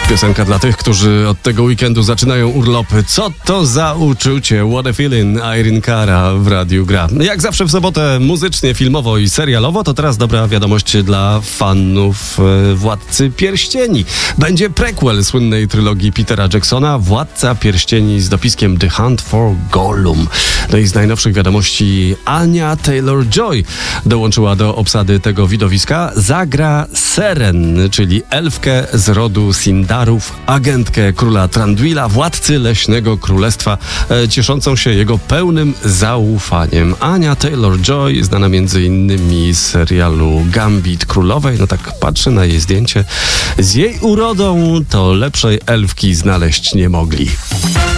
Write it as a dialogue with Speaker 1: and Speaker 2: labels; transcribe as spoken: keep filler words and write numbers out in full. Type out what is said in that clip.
Speaker 1: Piosenka dla tych, którzy od tego weekendu zaczynają urlopy. Co to za uczucie? What a feeling. Irene Cara w radiu gra. Jak zawsze w sobotę muzycznie, filmowo i serialowo, to teraz dobra wiadomość dla fanów e, Władcy Pierścieni. Będzie prequel słynnej trylogii Petera Jacksona, Władca Pierścieni z dopiskiem The Hunt for Gollum. No i z najnowszych wiadomości Anya Taylor-Joy dołączyła do obsady tego widowiska. Zagra Seren, czyli elfkę z rodu Sindarów, agentkę króla Tranduila, władcy Leśnego Królestwa, e, cieszącą się jego pełnym zaufaniem. Anya Taylor-Joy, znana między innymi z serialu Gambit Królowej, no tak patrzę na jej zdjęcie, z jej urodą to lepszej elfki znaleźć nie mogli.